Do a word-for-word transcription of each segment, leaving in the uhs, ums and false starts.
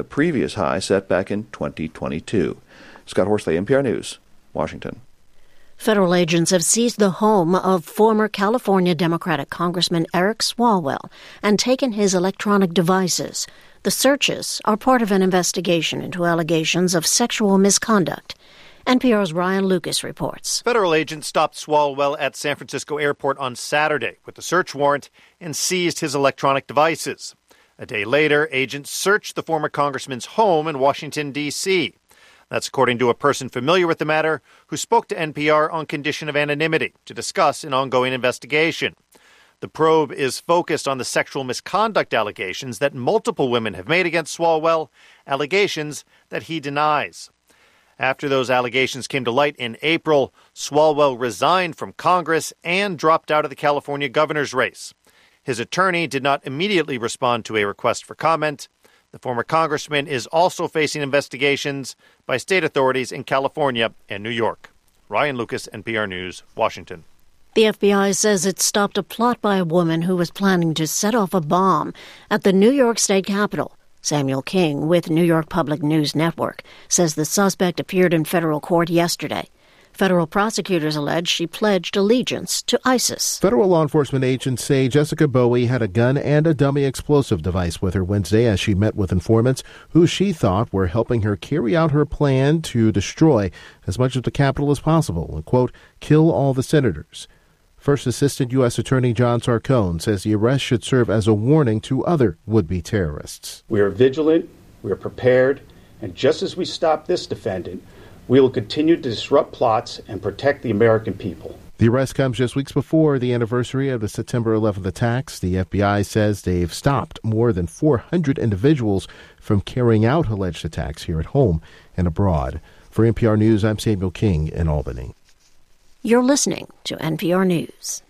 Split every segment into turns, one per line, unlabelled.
the previous high set back in twenty twenty-two. Scott Horsley, N P R News, Washington.
Federal agents have seized the home of former California Democratic Congressman Eric Swalwell and taken his electronic devices. The searches are part of an investigation into allegations of sexual misconduct. N P R's Ryan Lucas reports.
Federal agents stopped Swalwell at San Francisco Airport on Saturday with a search warrant and seized his electronic devices. A day later, agents searched the former congressman's home in Washington, D C That's according to a person familiar with the matter who spoke to N P R on condition of anonymity to discuss an ongoing investigation. The probe is focused on the sexual misconduct allegations that multiple women have made against Swalwell, allegations that he denies. After those allegations came to light in April, Swalwell resigned from Congress and dropped out of the California governor's race. His attorney did not immediately respond to a request for comment. The former congressman is also facing investigations by state authorities in California and New York. Ryan Lucas, N P R News, Washington.
The F B I says it stopped a plot by a woman who was planning to set off a bomb at the New York State Capitol. Samuel King, with New York Public News Network, says the suspect appeared in federal court yesterday. Federal prosecutors allege she pledged allegiance to ISIS.
Federal law enforcement agents say Jessica Bowie had a gun and a dummy explosive device with her Wednesday as she met with informants who she thought were helping her carry out her plan to destroy as much of the Capitol as possible and, quote, kill all the senators. First Assistant U S Attorney John Sarcone says the arrest should serve as a warning to other would-be terrorists.
We are vigilant, we are prepared, and just as we stopped this defendant, we will continue to disrupt plots and protect the American people.
The arrest comes just weeks before the anniversary of the September eleventh attacks. The F B I says they've stopped more than four hundred individuals from carrying out alleged attacks here at home and abroad. For N P R News, I'm Samuel King in Albany.
You're listening to N P R News.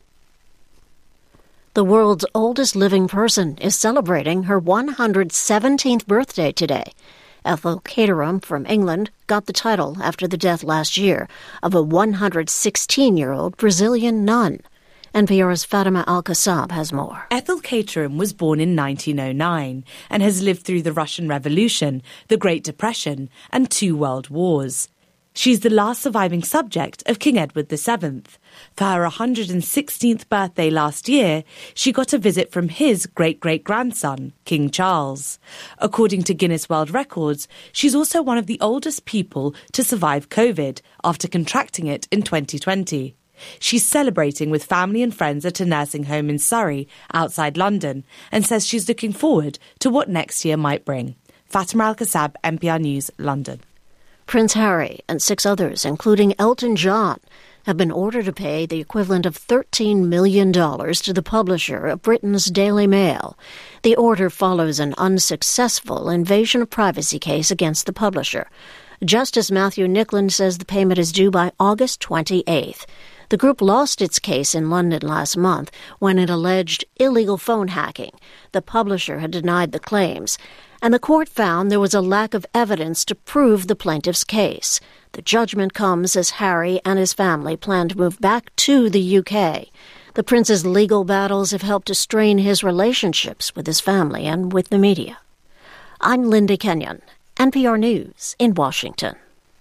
The world's oldest living person is celebrating her one hundred seventeenth birthday today. Ethel Caterham from England got the title after the death last year of a one hundred sixteen-year-old Brazilian nun. N P R's Fatima Al-Qassab has more.
Ethel Caterham was born in nineteen oh nine and has lived through the Russian Revolution, the Great Depression, and two world wars. She's the last surviving subject of King Edward the Seventh. For her one hundred sixteenth birthday last year, she got a visit from his great-great-grandson, King Charles. According to Guinness World Records, she's also one of the oldest people to survive COVID after contracting it in twenty twenty. She's celebrating with family and friends at a nursing home in Surrey, outside London, and says she's looking forward to what next year might bring. Fatima Al-Qassab, N P R News, London.
Prince Harry and six others, including Elton John, have been ordered to pay the equivalent of thirteen million dollars to the publisher of Britain's Daily Mail. The order follows an unsuccessful invasion of privacy case against the publisher. Justice Matthew Nicklin says the payment is due by August twenty-eighth. The group lost its case in London last month when it alleged illegal phone hacking. The publisher had denied the claims, and the court found there was a lack of evidence to prove the plaintiff's case. The judgment comes as Harry and his family plan to move back to the U K. The prince's legal battles have helped to strain his relationships with his family and with the media. I'm Linda Kenyon, N P R News in Washington.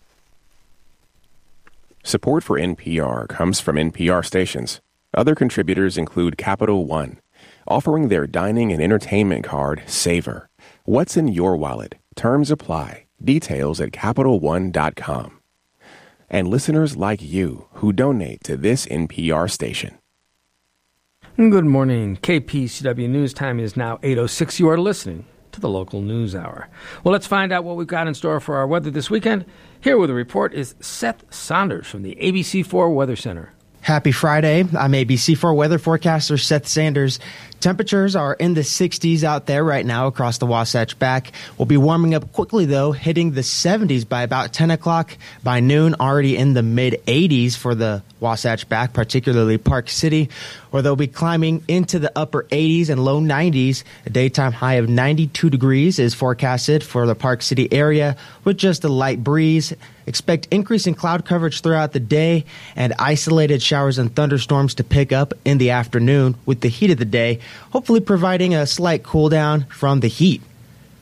Support for N P R comes from N P R stations. Other contributors include Capital One, offering their dining and entertainment card, Savor. What's in your wallet? Terms apply. Details at Capital One dot com. And listeners like you who donate to this N P R station.
Good morning. K P C W News time is now eight oh six. You are listening to the local news hour. Well, let's find out what we've got in store for our weather this weekend. Here with a report is Seth Saunders from the A B C four Weather Center.
Happy Friday. I'm A B C four weather forecaster Seth Sanders. Temperatures are in the sixties out there right now across the Wasatch Back. We'll be warming up quickly, though, hitting the seventies by about ten o'clock. By noon, already in the mid-eighties for the Wasatch Back, particularly Park City, where they'll be climbing into the upper eighties and low nineties. A daytime high of ninety-two degrees is forecasted for the Park City area with just a light breeze. Expect increasing cloud coverage throughout the day and isolated showers and thunderstorms to pick up in the afternoon with the heat of the day, hopefully providing a slight cool down from the heat.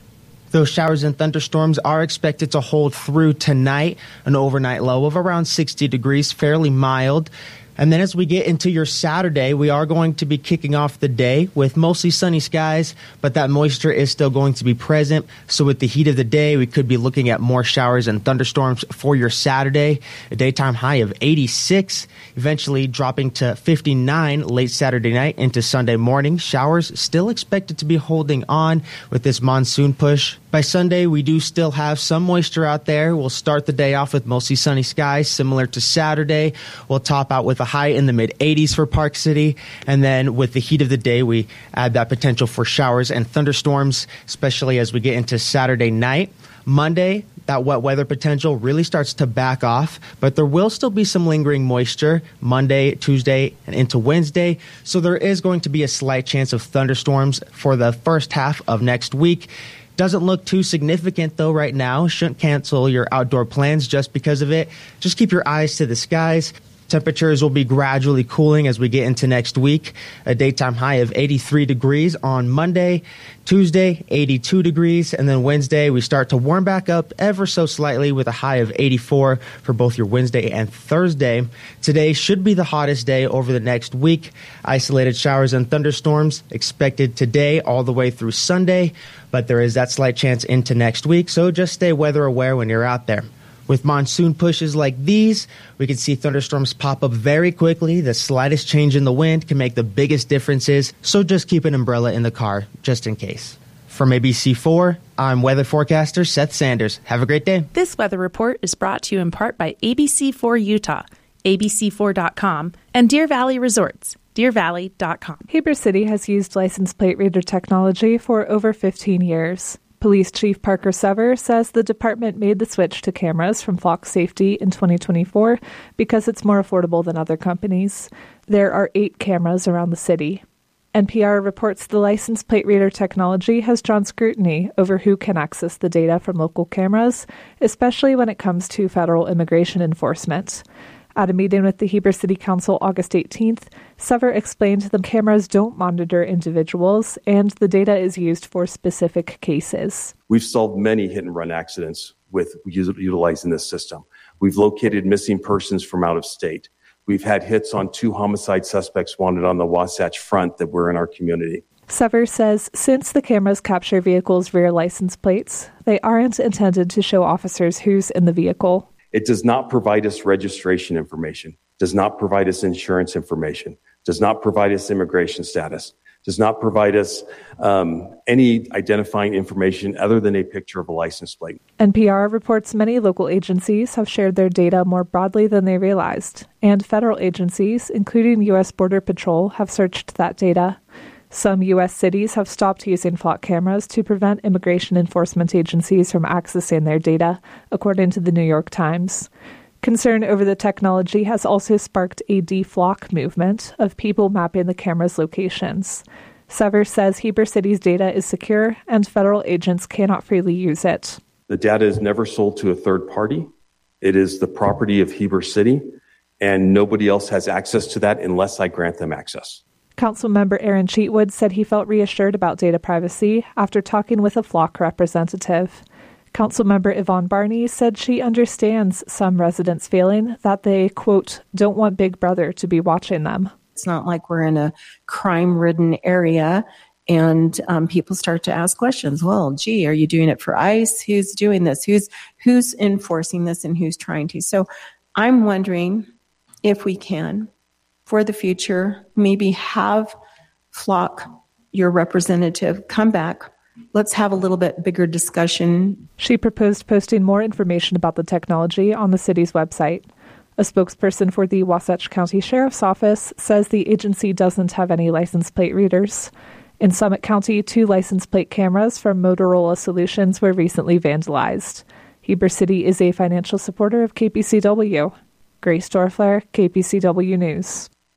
Those showers and thunderstorms are expected to hold through tonight, an overnight low of around sixty degrees, fairly mild. And then as we get into your Saturday, we are going to be kicking off the day with mostly sunny skies, but that moisture is still going to be present. So with the heat of the day, we could be looking at more showers and thunderstorms for your Saturday. A daytime high of eighty-six, eventually dropping to fifty-nine late Saturday night into Sunday morning. Showers still expected to be holding on with this monsoon push. By Sunday, we do still have some moisture out there. We'll start the day off with mostly sunny skies, similar to Saturday. We'll top out with a high in the mid eighties for Park City. And then with the heat of the day, we add that potential for showers and thunderstorms, especially as we get into Saturday night. Monday, that wet weather potential really starts to back off, but there will still be some lingering moisture Monday, Tuesday, and into Wednesday. So there is going to be a slight chance of thunderstorms for the first half of next week. Doesn't look too significant, though, right now. Shouldn't cancel your outdoor plans just because of it. Just keep your eyes to the skies. Temperatures will be gradually cooling as we get into next week. A daytime high of eighty-three degrees on Monday. Tuesday, eighty-two degrees. And then Wednesday, we start to warm back up ever so slightly with a high of eighty-four for both your Wednesday and Thursday. Today should be the hottest day over the next week. Isolated showers and thunderstorms expected today all the way through Sunday. But there is that slight chance into next week. So just stay weather aware when you're out there. With monsoon pushes like these, we can see thunderstorms pop up very quickly. The slightest change in the wind can make the biggest differences, so just keep an umbrella in the car just in case. From A B C four, I'm weather forecaster Seth Sanders. Have a great day.
This weather report is brought to you in part by A B C four Utah, A B C four dot com, and Deer Valley Resorts, deer valley dot com.
Heber City has used license plate reader technology for over fifteen years. Police Chief Parker Sever says the department made the switch to cameras from Flock Safety in twenty twenty-four because it's more affordable than other companies. There are eight cameras around the city. N P R reports the license plate reader technology has drawn scrutiny over who can access the data from local cameras, especially when it comes to federal immigration enforcement. At a meeting with the Heber City Council August eighteenth, Sever explained the cameras don't monitor individuals and the data is used for specific cases.
We've solved many hit-and-run accidents with utilizing this system. We've located missing persons from out of state. We've had hits on two homicide suspects wanted on the Wasatch Front that were in our community.
Sever says since the cameras capture vehicles' rear license plates, they aren't intended to show officers who's in the vehicle.
It does not provide us registration information, does not provide us insurance information, does not provide us immigration status, does not provide us um, any identifying information other than a picture of a license plate.
N P R reports many local agencies have shared their data more broadly than they realized, and federal agencies, including U S Border Patrol, have searched that data. Some U S cities have stopped using flock cameras to prevent immigration enforcement agencies from accessing their data, according to the New York Times. Concern over the technology has also sparked a deflock movement of people mapping the camera's locations. Sever says Heber City's data is secure and federal agents cannot freely use it.
The data is never sold to a third party. It is the property of Heber City, and nobody else has access to that unless I grant them access.
Councilmember Aaron Cheatwood said he felt reassured about data privacy after talking with a flock representative. Councilmember Yvonne Barney said she understands some residents feeling that they, quote, don't want Big Brother to be watching them.
It's not like we're in a crime-ridden area and um, people start to ask questions. Well, gee, are you doing it for ICE? Who's doing this? Who's who's enforcing this and who's trying to? So I'm wondering if we can, for the future, maybe have Flock, your representative, come back. Let's have a little bit bigger discussion.
She proposed posting more information about the technology on the city's website. A spokesperson for the Wasatch County Sheriff's Office says the agency doesn't have any license plate readers. In Summit County, two license plate cameras from Motorola Solutions were recently vandalized. Heber City is a financial supporter of K P C W. Grace Dorfler, K P C W News.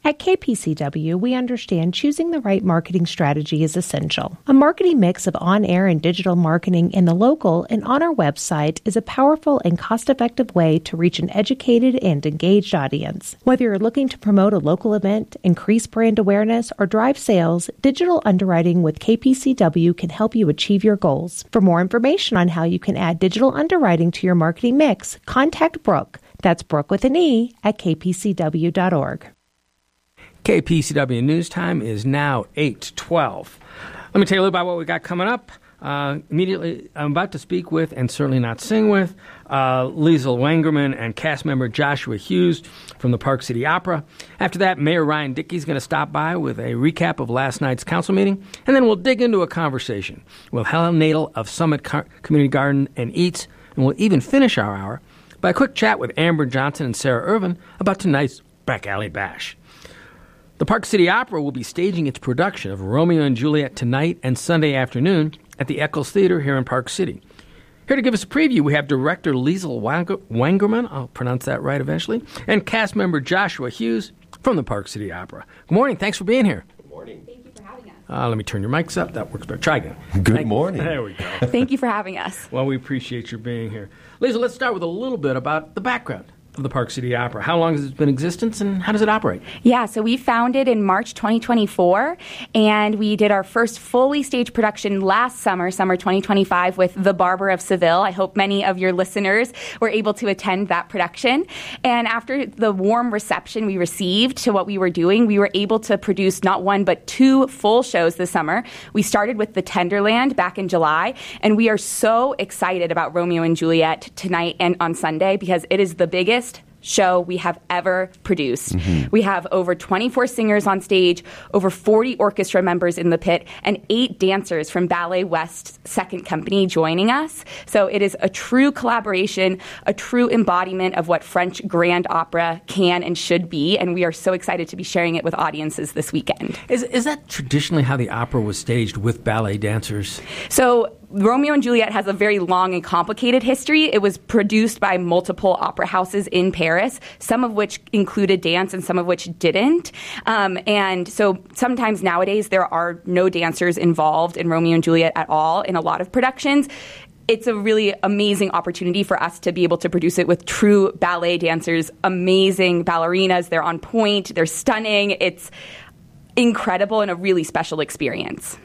At K P C W, we understand choosing the right marketing strategy is essential. A marketing mix of on-air and digital marketing in the local and on our website is a powerful and cost-effective way to reach an educated and engaged audience. Whether you're looking to promote a local event, increase brand awareness, or drive sales, digital underwriting with K P C W can help you achieve your goals. For more information on how you can add digital underwriting to your marketing mix, contact Brooke. That's Brooke with an E at k p c w dot org.
K P C W News Time is now eight twelve. Let me tell you a little about what we got coming up. Uh, immediately, I'm about to speak with, and certainly not sing with, uh, Liesl Wangerman and cast member Joshua Hughes from the Park City Opera. After that, Mayor Ryan Dickey is going to stop by with a recap of last night's council meeting, and then we'll dig into a conversation with Helen Nadel of Summit Car- Community Garden and Eats, and we'll even finish our hour by a quick chat with Amber Johnson and Sarah Irvin about tonight's Back Alley Bash. The Park City Opera will be staging its production of Romeo and Juliet tonight and Sunday afternoon at the Eccles Theater here in Park City. Here to give us a preview, we have director Liesl Wangerman, I'll pronounce that right eventually, and cast member Joshua Hughes from the Park City Opera. Good morning. Thanks for being here.
Good morning. Thank you for having us.
Uh, let me turn your mics up. That works better. Try again.
Good
Thank
morning.
There we go.
Thank you for having us.
Well, we appreciate your being here. Liesl, let's start with a little bit about the background of the Park City Opera. How long has it been in existence, and how does it operate?
Yeah, so we founded in March twenty twenty-four, and we did our first fully staged production last summer, summer twenty twenty-five, with The Barber of Seville. I hope many of your listeners were able to attend that production. And after the warm reception we received to what we were doing, we were able to produce not one but two full shows this summer. We started with The Tenderland back in July, and we are so excited about Romeo and Juliet tonight and on Sunday because it is the biggest show we have ever produced. Mm-hmm. We have over twenty-four singers on stage, over forty orchestra members in the pit, and eight dancers from Ballet West's second company joining us. So it is a true collaboration, a true embodiment of what French grand opera can and should be, and we are so excited to be sharing it with audiences this weekend.
Is, is that traditionally how the opera was staged, with ballet dancers?
So Romeo and Juliet has a very long and complicated history. It was produced by multiple opera houses in Paris, some of which included dance and some of which didn't. Um, and so sometimes nowadays there are no dancers involved in Romeo and Juliet at all in a lot of productions. It's a really amazing opportunity for us to be able to produce it with true ballet dancers, amazing ballerinas. They're on point. They're stunning. It's incredible and a really special experience.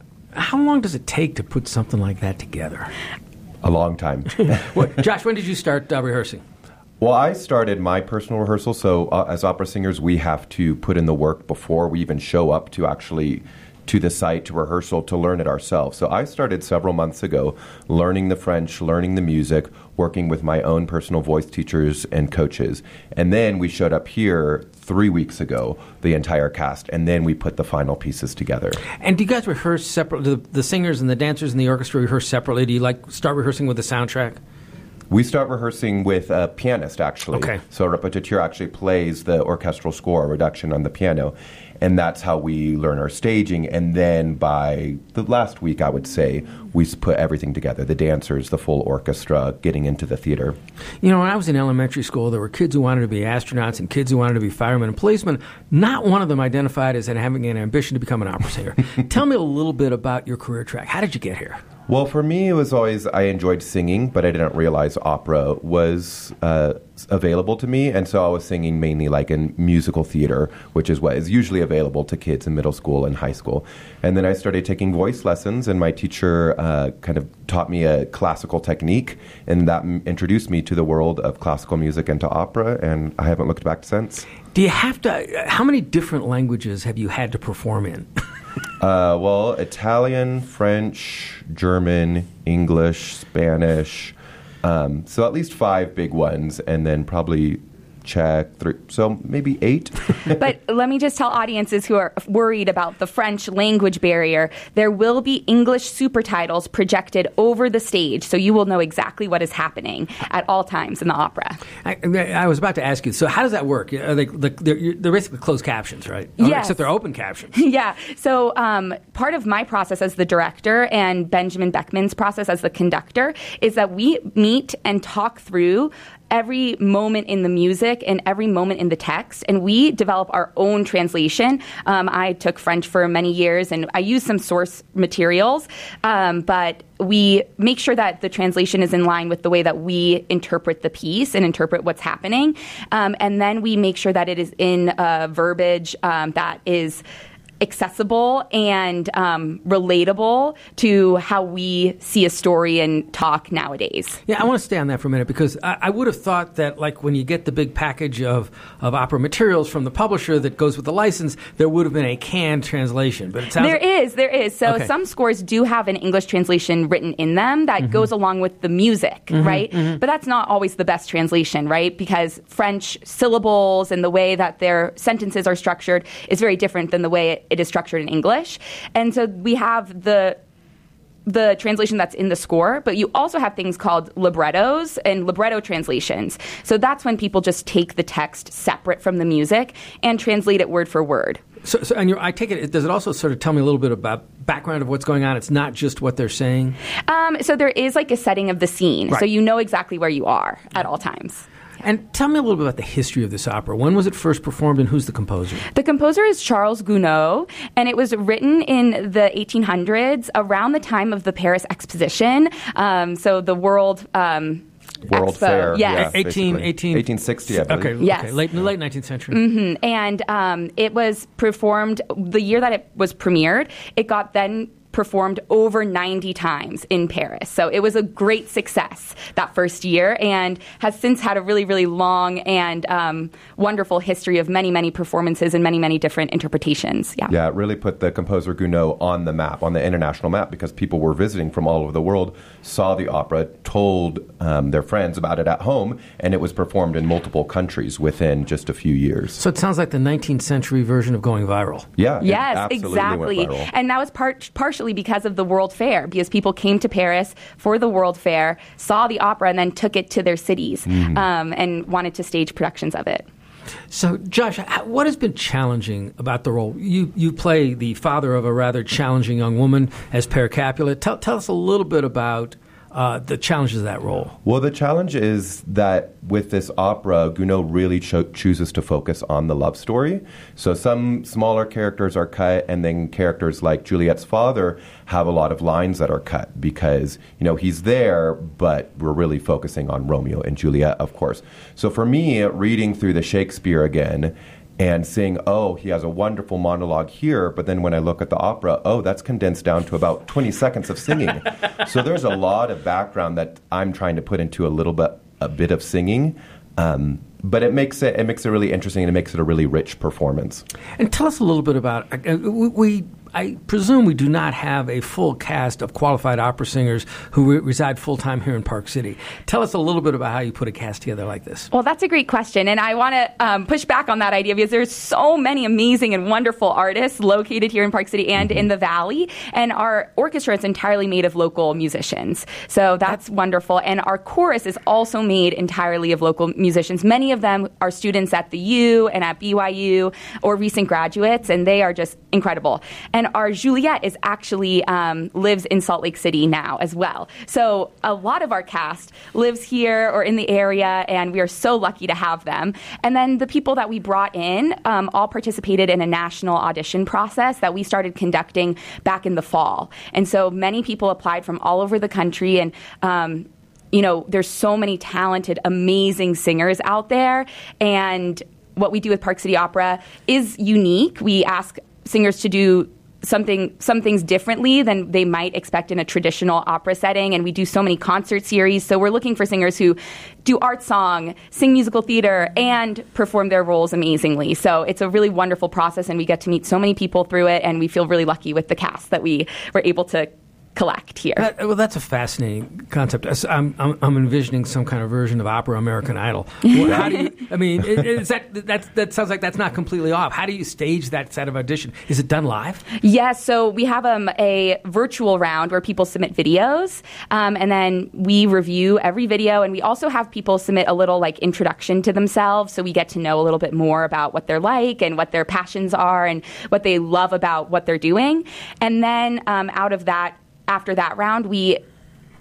How long does it take to put something like that together?
A long time.
What, Josh, when did you start uh, rehearsing?
Well, I started my personal rehearsal, so uh, as opera singers, we have to put in the work before we even show up to actually to the site, to rehearsal, to learn it ourselves. So I started several months ago learning the French, learning the music, working with my own personal voice teachers and coaches. And then we showed up here three weeks ago, the entire cast, and then we put the final pieces together.
And do you guys rehearse separately? The, the singers and the dancers and the orchestra rehearse separately? Do you like start rehearsing with the soundtrack?
We start rehearsing with a pianist, actually.
Okay.
So repetiteur actually plays the orchestral score, a reduction on the piano. And that's how we learn our staging. And then by the last week, I would say, we put everything together, the dancers, the full orchestra, getting into the theater.
You know, when I was in elementary school, there were kids who wanted to be astronauts and kids who wanted to be firemen and policemen. Not one of them identified as having an ambition to become an opera singer. Tell me a little bit about your career track. How did you get here?
Well, for me, it was always, I enjoyed singing, but I didn't realize opera was uh, available to me. And so I was singing mainly like in musical theater, which is what is usually available to kids in middle school and high school. And then I started taking voice lessons, and my teacher uh, kind of taught me a classical technique, and that m- introduced me to the world of classical music and to opera, and I haven't looked back since.
Do you have to, how many different languages have you had to perform in?
Uh, well, Italian, French, German, English, Spanish. Um, so at least five big ones, and then probably Czech, three, so maybe eight.
But let me just tell audiences who are worried about the French language barrier, there will be English supertitles projected over the stage, so you will know exactly what is happening at all times in the opera.
I, I was about to ask you, so how does that work? Are they, they're, they're basically closed captions, right?
Yes.
Except they're open captions.
Yeah. So um, part of my process as the director and Benjamin Beckman's process as the conductor is that we meet and talk through every moment in the music and every moment in the text, and we develop our own translation. Um, I took French for many years, and I use some source materials, um, but we make sure that the translation is in line with the way that we interpret the piece and interpret what's happening. Um, and then we make sure that it is in uh, verbiage um, that is accessible and um, relatable to how we see a story and talk nowadays.
Yeah, I want to stay on that for a minute because I, I would have thought that, like, when you get the big package of, of opera materials from the publisher that goes with the license, there would have been a canned translation. But it sounds
there
like-
is, there is. So
Okay.
some scores do have an English translation written in them that mm-hmm. goes along with the music,
Mm-hmm,
right?
mm-hmm.
But that's not always the best translation, right? Because French syllables and the way that their sentences are structured is very different than the way it, it is structured in English. And so we have the the translation that's in the score, but you also have things called librettos and libretto translations. So that's when people just take the text separate from the music and translate it word for word.
So, so and you're, I take it, does it also sort of tell me a little bit about background of what's going on? It's not just what they're saying?
Um, so there is like a setting of the scene.
Right.
So you know exactly where you are at all times.
And tell me a little bit about the history of this opera. When was it first performed, and who's the composer?
The composer is Charles Gounod, and it was written in the eighteen hundreds around the time of the Paris Exposition. Um, so the World um,
World
Expo.
Fair.
Yes.
Yeah,
eighteen,
basically.
eighteen
eighteen sixty, I believe.
Okay,
Yes.
okay. Late, late nineteenth century.
Mm-hmm. And um, it was performed the year that it was premiered. It got then performed over ninety times in Paris. So it was a great success that first year and has since had a really, really long and um, wonderful history of many, many performances and many, many different interpretations. Yeah.
Yeah, it really put the composer Gounod on the map, on the international map, because people were visiting from all over the world, saw the opera, told um, their friends about it at home, and it was performed in multiple countries within just a few years.
So it sounds like the nineteenth century version of going viral.
Yeah,
Yes,
it absolutely
exactly.
went viral.
And that was part, partially because of the World Fair, because people came to Paris for the World Fair, saw the opera, and then took it to their cities
Mm.
um, and wanted to stage productions of it.
So, Josh, how- what has been challenging about the role? You you play the father of a rather challenging young woman as Per Capulet. Tell, tell us a little bit about uh, the challenges of that role.
Well, the challenge is that with this opera, Gounod really cho- chooses to focus on the love story. So some smaller characters are cut, and then characters like Juliet's father have a lot of lines that are cut because, you know, he's there, but we're really focusing on Romeo and Juliet, of course. So for me, reading through the Shakespeare again and seeing, oh, he has a wonderful monologue here, but then when I look at the opera, oh, that's condensed down to about twenty seconds of singing. So there's a lot of background that I'm trying to put into a little bit, a bit of singing, um, but it makes it it makes it really interesting, and it makes it a really rich performance.
And tell us a little bit about, uh, we, we I presume we do not have a full cast of qualified opera singers who re- reside full-time here in Park City. Tell us a little bit about how you put a cast together like this.
Well, that's a great question, and I want to um, push back on that idea because there's so many amazing and wonderful artists located here in Park City and in the Valley, and our orchestra is entirely made of local musicians. So that's wonderful, and our chorus is also made entirely of local musicians. Many of them are students at the U and at B Y U or recent graduates, and they are just incredible. And our Juliet is actually um, lives in Salt Lake City now as well. So a lot of our cast lives here or in the area, and we are so lucky to have them. And then the people that we brought in um, all participated in a national audition process that we started conducting back in the fall. And so many people applied from all over the country, and um, you know, there's so many talented, amazing singers out there. And what we do with Park City Opera is unique. We ask singers to do something some things differently than they might expect in a traditional opera setting, and we do so many concert series. So we're looking for singers who do art song, sing musical theater, and perform their roles amazingly. So it's a really wonderful process, and we get to meet so many people through it, and we feel really lucky with the cast that we were able to collect here.
That, well, that's a fascinating concept. I'm, I'm, I'm envisioning some kind of version of opera American Idol. Well, how do you, I mean, is that, that, that sounds like that's not completely off. How do you stage that set of audition? Is it done live?
Yes, so we have um, a virtual round where people submit videos, um, and then we review every video, and we also have people submit a little like introduction to themselves, so we get to know a little bit more about what they're like and what their passions are and what they love about what they're doing. And then um, out of that, after that round, we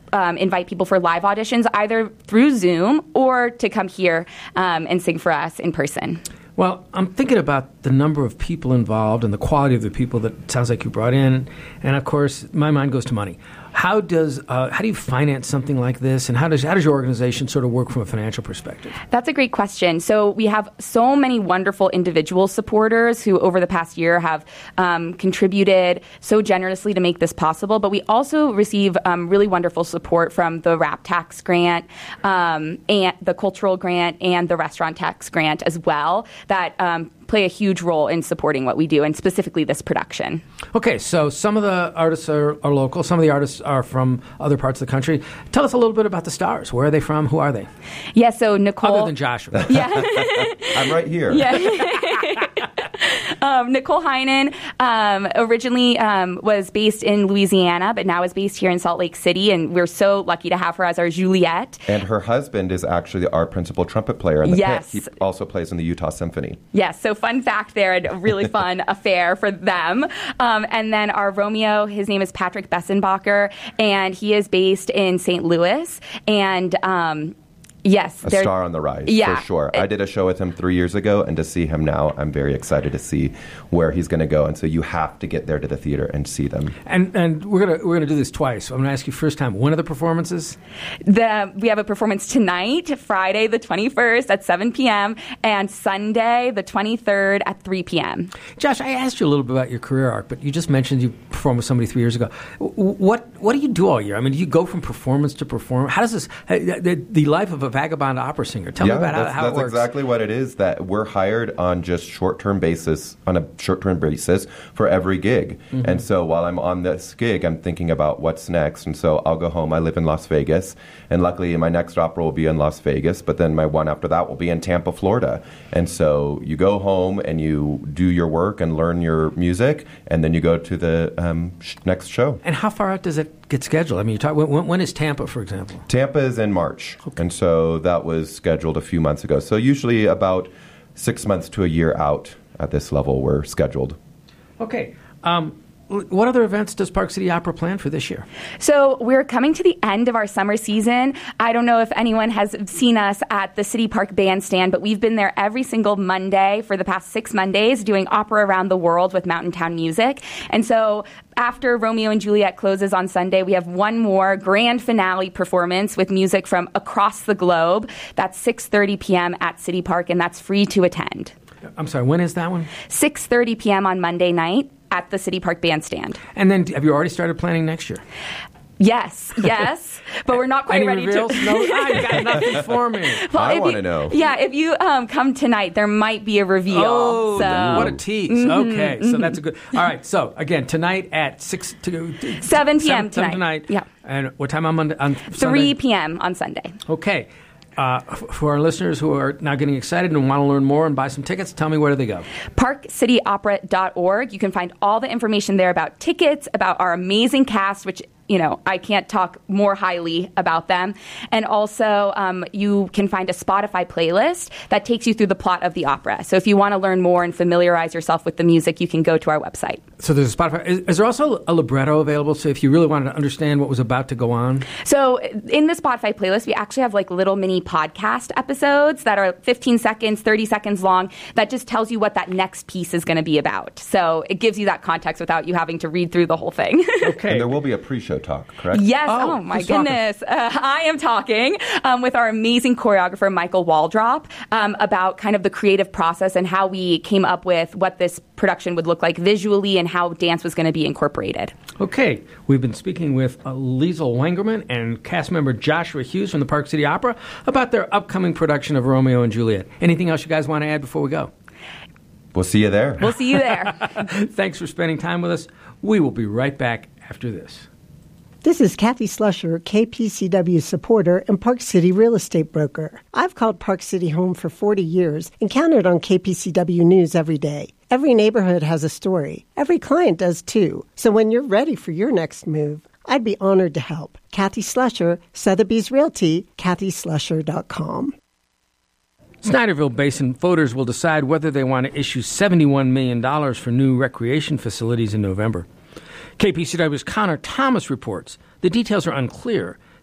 um, invite people for live auditions, either through Zoom or to come here um, and sing for us in person.
Well, I'm thinking about the number of people involved and the quality of the people that it sounds like you brought in. And, of course, my mind goes to money. How does uh, how do you finance something like this, and how does how does your organization sort of work from a financial perspective?
That's a great question. So we have so many wonderful individual supporters who over the past year have um, contributed so generously to make this possible, but we also receive um, really wonderful support from the Rap Tax Grant, um, and the Cultural Grant, and the Restaurant Tax Grant as well, that um, play a huge role in supporting what we do, and specifically this production.
Okay, so some of the artists are, are local, some of the artists are from other parts of the country. Tell us a little bit about the stars. Where are they from? Who are they?
Yeah, so Nicole...
Other than Joshua.
Yeah.
I'm right here.
Yeah. Um, Nicole Heinen um, originally um, was based in Louisiana, but now is based here in Salt Lake City, and we're so lucky to have her as our Juliet.
And her husband is actually our principal trumpet player in the
yes.
pit. He also plays in the Utah Symphony.
Yes, so fun fact there, and a really fun affair for them. Um, and then our Romeo, his name is Patrick Bessenbacher, and he is based in Saint Louis, and... Um, Yes.
A star on the rise,
yeah,
for sure.
It,
I did a show with him three years ago, and to see him now, I'm very excited to see where he's going to go. And so you have to get there to the theater and see them.
And and we're gonna we're gonna do this twice. So I'm gonna ask you first time. When are the performances?
The we have a performance tonight, Friday the twenty-first at seven p.m. and Sunday the twenty-third at three p.m.
Josh, I asked you a little bit about your career arc, but you just mentioned you performed with somebody three years ago. What what do you do all year? I mean, do you go from performance to performance? How does this the, the life of a vagabond opera singer. Tell
yeah,
me about
that's,
how, how
that's
it works.
exactly what it is, that we're hired on just short-term basis, on a short-term basis for every gig. Mm-hmm. And so while I'm on this gig, I'm thinking about what's next. And so I'll go home. I live in Las Vegas. And luckily, my next opera will be in Las Vegas. But then my one after that will be in Tampa, Florida. And so you go home and you do your work and learn your music. And then you go to the um, sh- next show.
And how far out does it get scheduled? I mean, you talk, when, when is Tampa, for example?
Tampa is in March. Okay. And so that was scheduled a few months ago. So usually about six months to a year out at this level we're scheduled.
Okay. Um, what other events does Park City Opera plan for this year?
So we're coming to the end of our summer season. I don't know if anyone has seen us at the City Park Bandstand, but we've been there every single Monday for the past six Mondays doing opera around the world with Mountain Town Music. And so after Romeo and Juliet closes on Sunday, we have one more grand finale performance with music from across the globe. That's six thirty p.m. at City Park, and that's free to attend.
I'm sorry, when is that one?
six thirty p.m. on Monday night at the City Park Bandstand.
And then have you already started planning next year?
Yes, yes, but we're not quite
Any
ready
reveals?
to.
No, I got nothing for me.
Well,
I want
you,
to know.
Yeah, if you um, come tonight, there might be a reveal.
Oh,
so.
what a tease.
Mm-hmm,
okay,
mm-hmm.
so that's a good. All right, so again, tonight at six to
seven p.m.
seven,
tonight.
seven tonight.
Yeah.
And what time on Monday? On
three p.m. on Sunday.
Okay. Uh, for our listeners who are now getting excited and want to learn more and buy some tickets, tell me where do they go?
park city opera dot org. You can find all the information there about tickets, about our amazing cast, which, you know, I can't talk more highly about them. And also, um, you can find a Spotify playlist that takes you through the plot of the opera. So if you want to learn more and familiarize yourself with the music, you can go to our website.
So there's a Spotify. Is, is there also a libretto available? So if you really wanted to understand what was about to go on?
So in the Spotify playlist, we actually have like little mini podcast episodes that are fifteen seconds, thirty seconds long that just tells you what that next piece is going to be about. So it gives you that context without you having to read through the whole thing.
Okay.
And there will be a pre-show talk, correct?
Yes.
Oh,
Oh, my
who's talking?
goodness. Uh, I am talking um, with our amazing choreographer, Michael Waldrop, um, about kind of the creative process and how we came up with what this production would look like visually and how dance was going to be incorporated.
Okay. We've been speaking with uh, Liesl Wangerman and cast member Joshua Hughes from the Park City Opera about their upcoming production of Romeo and Juliet. Anything else you guys want to add before we go?
We'll see you there.
We'll see you there.
Thanks for spending time with us. We will be right back after this.
This is Kathy Slusher, K P C W supporter and Park City real estate broker. I've called Park City home for forty years and counted on K P C W News every day. Every neighborhood has a story. Every client does too. So when you're ready for your next move, I'd be honored to help. Kathy Slusher, Sotheby's Realty, kathy slusher dot com.
Snyderville Basin voters will decide whether they want to issue seventy-one million dollars for new recreation facilities in November. K P C W's Connor Thomas reports the details are unclear,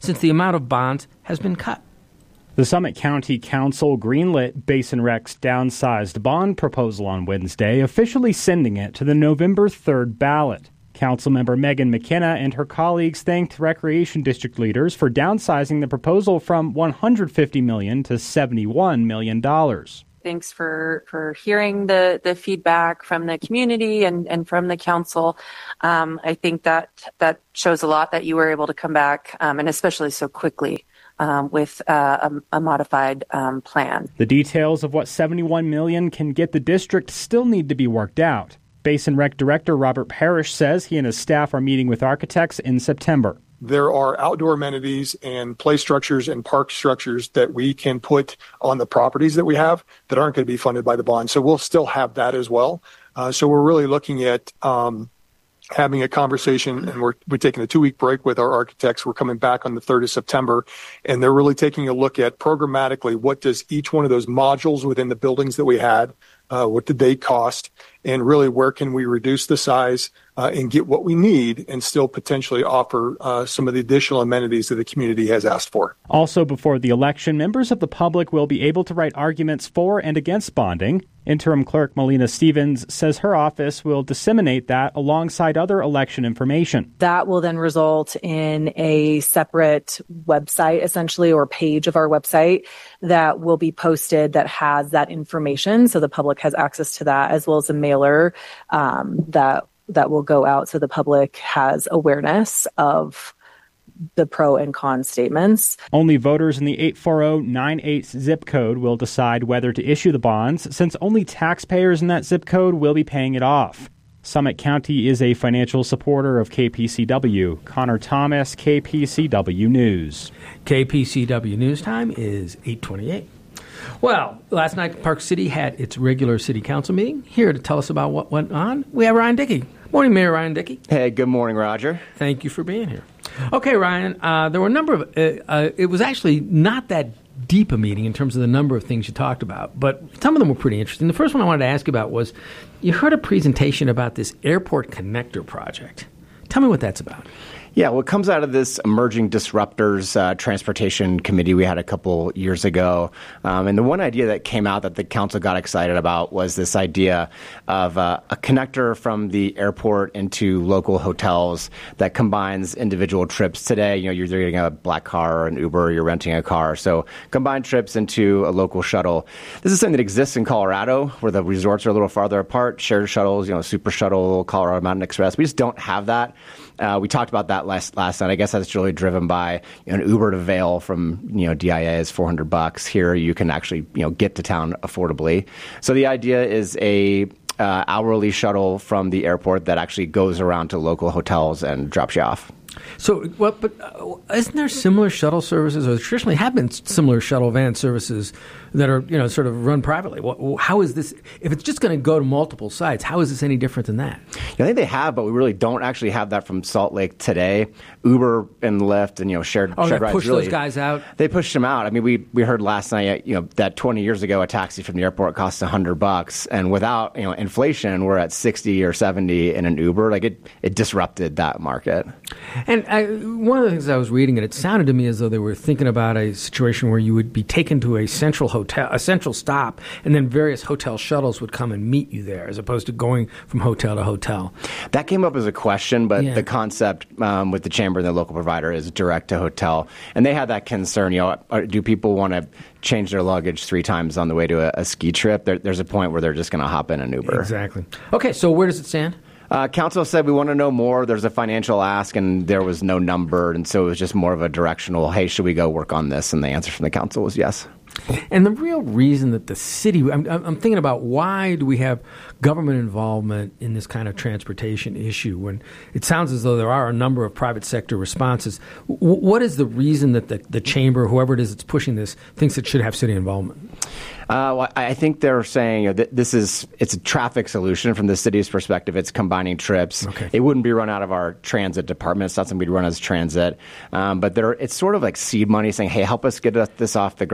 since the amount of bonds has been cut.
The Summit County Council greenlit Basin Rec's downsized bond proposal on Wednesday, officially sending it to the November third ballot. Councilmember Megan McKenna and her colleagues thanked Recreation District leaders for downsizing the proposal from one hundred fifty million dollars to seventy-one million dollars.
Thanks for, for hearing the, the feedback from the community and, and from the council. Um, I think that that shows a lot that you were able to come back, um, and especially so quickly. Um, with uh, a, a modified um, plan.
The details of what seventy-one million dollars can get the district still need to be worked out. Basin Rec Director Robert Parrish says he and his staff are meeting with architects in September.
There are outdoor amenities and play structures and park structures that we can put on the properties that we have that aren't going to be funded by the bond. So we'll still have that as well. Uh, so we're really looking at um, having a conversation, and we're we're taking a two-week break with our architects. We're coming back on the third of September, and they're really taking a look at programmatically what does each one of those modules within the buildings that we had, uh, what did they cost, and really where can we reduce the size uh, and get what we need and still potentially offer uh, some of the additional amenities that the community has asked for.
Also before the election, members of the public will be able to write arguments for and against bonding. Interim Clerk Melina Stevens says her office will disseminate that alongside other election information.
That will then result in a separate website, essentially, or page of our website that will be posted that has that information. So the public has access to that, as well as a mailer um, that that will go out so the public has awareness of the pro and con statements.
Only voters in the eight four zero nine eight zip code will decide whether to issue the bonds, since only taxpayers in that zip code will be paying it off. Summit County is a financial supporter of K P C W. Connor Thomas, K P C W News.
K P C W News time is eight twenty-eight. Well, last night Park City had its regular city council meeting. Here to tell us about what went on, we have Ryan Dickey. Morning, Mayor Ryan Dickey.
Hey, good morning, Roger.
Thank you for being here. Okay, Ryan, uh, there were a number of, uh, uh, it was actually not that deep a meeting in terms of the number of things you talked about, but some of them were pretty interesting. The first one I wanted to ask you about was, you heard a presentation about this airport connector project. Tell me what that's about.
Yeah, well, it comes out of this Emerging Disruptors uh, Transportation Committee we had a couple years ago. Um, and the one idea that came out that the council got excited about was this idea of uh, a connector from the airport into local hotels that combines individual trips. Today, you know, you're getting a black car or an Uber, or you're renting a car. So combine trips into a local shuttle. This is something that exists in Colorado, where the resorts are a little farther apart. Shared shuttles, you know, Super Shuttle, Colorado Mountain Express. We just don't have that. Uh, we talked about that last last night. I guess that's really driven by, you know, an Uber to Vail from, you know, D I A is four hundred bucks. Here you can actually, you know, get to town affordably. So the idea is a uh, hourly shuttle from the airport that actually goes around to local hotels and drops you off.
So, well, but uh, isn't there similar shuttle services, or traditionally have been similar shuttle van services that are, you know, sort of run privately? What, how is this, if it's just going to go to multiple sites, how is this any different than that?
Yeah, I think they have, but we really don't actually have that from Salt Lake today. Uber and Lyft and, you know, shared,
oh,
shared
they
rides.
push
really,
those guys out?
They pushed them out. I mean, we, we heard last night, you know, that twenty years ago, a taxi from the airport cost one hundred bucks. And without, you know, inflation, we're at sixty or seventy in an Uber. Like, it, it disrupted that market.
And I, one of the things I was reading, and it sounded to me as though they were thinking about a situation where you would be taken to a central hotel, a central stop, and then various hotel shuttles would come and meet you there, as opposed to going from hotel to hotel.
That came up as a question, but
Yeah.
the concept um, with the chamber and the local provider is direct to hotel. And they had that concern, you know, are, do people want to change their luggage three times on the way to a, a ski trip? There, there's a point where they're just going to hop in an Uber.
Exactly. Okay, so where does it stand?
Uh, council said we want to know more. There's a financial ask, and there was no number, and so it was just more of a directional, hey, should we go work on this? And the answer from the council was yes.
And the real reason that the city, I'm, I'm thinking about why do we have government involvement in this kind of transportation issue when it sounds as though there are a number of private sector responses. W- what is the reason that the, the chamber, whoever it is that's pushing this, thinks it should have city involvement?
Uh, well, I think they're saying, you know, that this is it's a traffic solution from the city's perspective. It's combining trips.
Okay.
It wouldn't be run out of our transit department. It's not something we'd run as transit. Um, but there, it's sort of like seed money saying, hey, help us get this off the ground.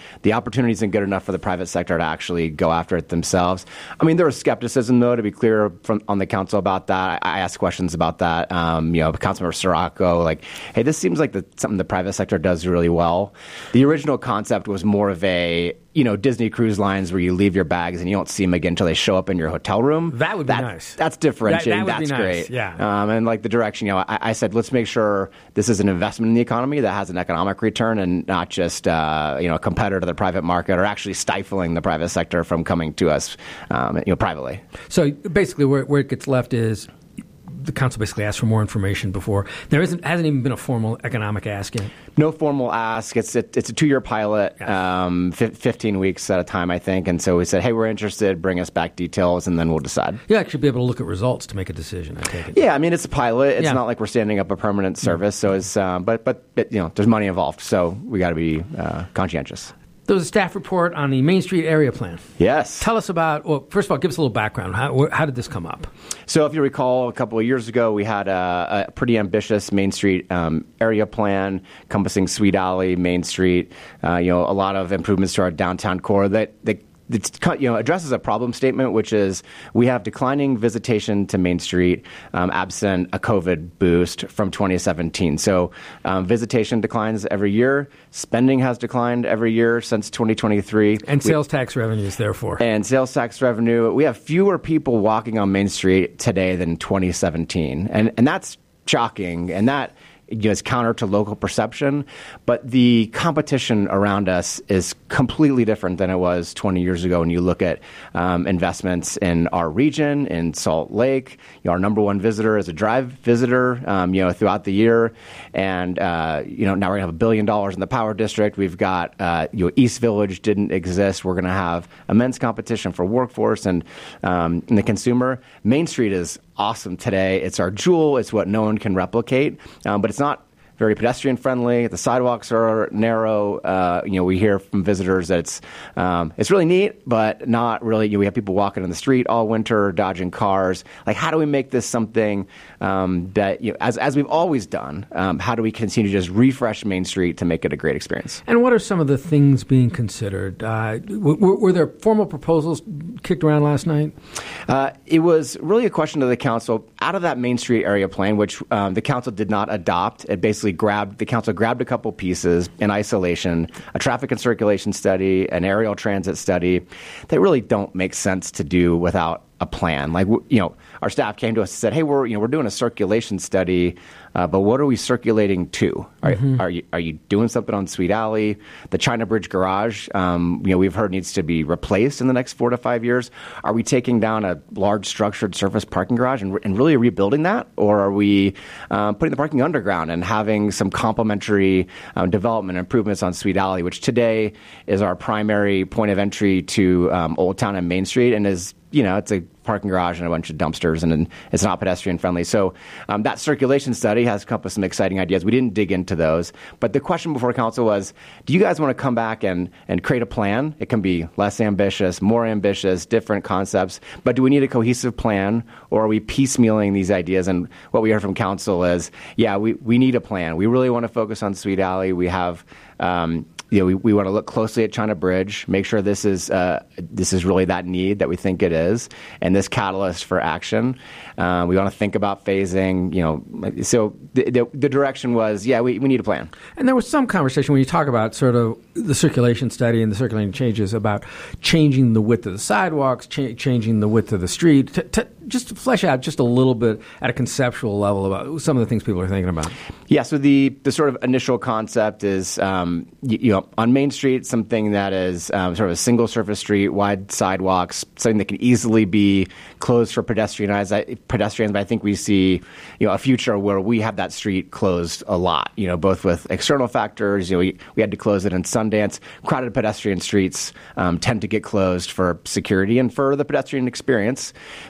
the opportunity isn't good enough for the private sector to actually go after it themselves. I mean, there was skepticism, though, to be clear, from on the council about that. I, I asked questions about that. Um, you know, Councilmember Sirocco, like, hey, this seems like the, something the private sector does really well. The original concept was more of a, you know, Disney Cruise Lines where you leave your bags and you don't see them again until they show up in your hotel room.
That would be
that,
nice.
That's differentiating.
That, that would
that's
be nice.
great.
Yeah.
Um, and like the direction, you know, I, I said, let's make sure this is an investment in the economy that has an economic return and not just, uh, you know, a competitor to the private market or actually stifling the private sector from coming to us, um, you know, privately.
So basically where, where it gets left is the council basically asked for more information before. There isn't hasn't even been a formal economic ask yet.
No formal ask. It's a, it's a two-year pilot, um, f- fifteen weeks at a time, I think. And so we said, hey, we're interested. Bring us back details, and then we'll decide.
You'll actually be able to look at results to make a decision, I take it.
Yeah, I mean, it's a pilot. It's
Yeah.
not like we're standing up a permanent service. So it's, um, but, but, but, you know, there's money involved. So we got to be uh, conscientious.
There was a staff report on the Main Street area plan.
Yes.
Tell us about, well, first of all, give us a little background. How, how did this come up?
So if you recall, a couple of years ago, we had a, a pretty ambitious Main Street um, area plan encompassing Sweet Alley, Main Street, uh, you know, a lot of improvements to our downtown core that, that It's, you know, addresses a problem statement, which is we have declining visitation to Main Street um, absent a COVID boost from twenty seventeen. So um, visitation declines every year. Spending has declined every year since twenty twenty-three.
And
we,
sales tax revenues, therefore.
And sales tax revenue. We have fewer people walking on Main Street today than twenty seventeen. And, and that's shocking. And that You know, it's counter to local perception, but the competition around us is completely different than it was twenty years ago. When you look at um, investments in our region, in Salt Lake, you know, our number one visitor is a drive visitor, um, you know, throughout the year, and uh, you know, now we're gonna have a billion dollars in the Power District. We've got uh, you know, East Village didn't exist. We're gonna have immense competition for workforce and um, and the consumer. Main Street is awesome today. It's our jewel. It's what no one can replicate, um, but it's not very pedestrian friendly. The sidewalks are narrow. Uh, you know, we hear from visitors that it's um, it's really neat, but not really. You know, we have people walking in the street all winter, dodging cars. Like, how do we make this something um, that, you know, as as we've always done? Um, how do we continue to just refresh Main Street to make it a great experience?
And what are some of the things being considered? Uh, were, were there formal proposals kicked around last night?
Uh, it was really a question to the council. Out of that Main Street area plan, which um, the council did not adopt, it basically grabbed the council grabbed a couple pieces in isolation: a traffic and circulation study, an aerial transit study, that really don't make sense to do without a plan. Like, you know, our staff came to us and said, "Hey, we're you know we're doing a circulation study, uh, but what are we circulating to? Are, mm-hmm. are you are you doing something on Sweet Alley? The China Bridge Garage, um, you know, we've heard needs to be replaced in the next four to five years. Are we taking down a large structured surface parking garage and, and really rebuilding that, or are we um, putting the parking underground and having some complementary um, development improvements on Sweet Alley, which today is our primary point of entry to um, Old Town and Main Street, and is, you know, it's a parking garage and a bunch of dumpsters, and, and it's not pedestrian friendly. So um, that circulation study has come up with some exciting ideas. We didn't dig into those, but the question before council was, do you guys want to come back and, and create a plan? It can be less ambitious, more ambitious, different concepts, but do we need a cohesive plan, or are we piecemealing these ideas? And what we heard from council is, yeah, we, we need a plan. We really want to focus on Sweet Alley. We have um, You know, we, we want to look closely at China Bridge, make sure this is uh, this is really that need that we think it is, and this catalyst for action. Uh, we want to think about phasing. You know, so the, the, the direction was, yeah, we, we need a plan.
And there was some conversation when you talk about sort of the circulation study and the circulating changes about changing the width of the sidewalks, cha- changing the width of the street, to, to just to flesh out just a little bit at a conceptual level about some of the things people are thinking about.
Yeah. So the the sort of initial concept is, um, you, you know, on Main Street, something that is um, sort of a single surface street, wide sidewalks, something that can easily be closed for pedestrians. Pedestrians, but I think we see, you know, a future where we have that street closed a lot. You know, both with external factors. You know, we we had to close it in Sundance. Crowded pedestrian streets um, tend to get closed for security and for the pedestrian experience. So that's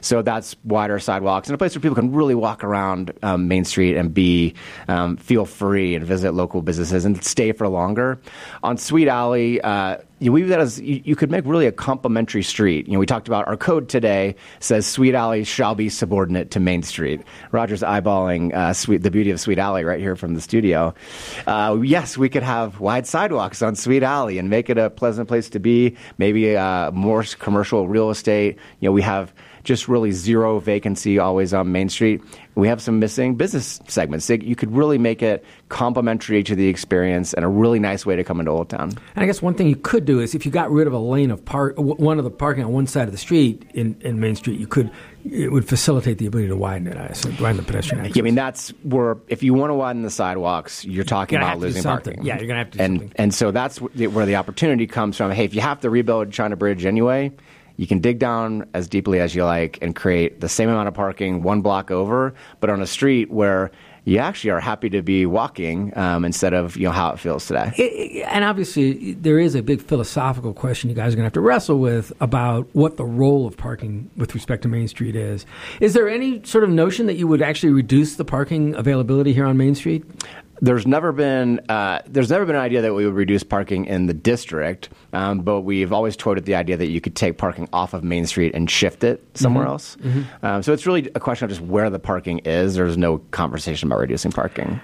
has wider sidewalks and a place where people can really walk around um, Main Street and be um, feel free and visit local businesses and stay for longer. On Sweet Alley, uh, you know, we view that as you, you could make really a complementary street. You know, we talked about our code today says Sweet Alley shall be subordinate to Main Street. Roger's eyeballing uh, sweet, the beauty of Sweet Alley right here from the studio. Uh, yes, we could have wide sidewalks on Sweet Alley and make it a pleasant place to be. Maybe uh, more commercial real estate. You know, we have just really zero vacancy always on Main Street. We have some missing business segments. You could really make it complementary to the experience and a really nice way to come into Old Town.
And I guess one thing you could do is if you got rid of a lane of park, one of the parking on one side of the street in, in Main Street, you could it would facilitate the ability to widen it. I assume, widen the pedestrian access.
I mean, that's where if you want to widen the sidewalks, you're talking
you're
about losing parking.
Yeah, you're going to have to do
and,
something.
And so that's where the opportunity comes from. Hey, if you have to rebuild China Bridge anyway, you can dig down as deeply as you like and create the same amount of parking one block over, but on a street where you actually are happy to be walking um, instead of you know how it feels today.
It, it, and obviously, there is a big philosophical question you guys are going to have to wrestle with about what the role of parking with respect to Main Street is. Is there any sort of notion that you would actually reduce the parking availability here on Main Street?
There's never been uh, there's never been an idea that we would reduce parking in the district, um, but we've always toted the idea that you could take parking off of Main Street and shift it somewhere
Mm-hmm.
else.
Mm-hmm.
Um, so it's really a question of just where the parking is. There's no conversation about reducing parking.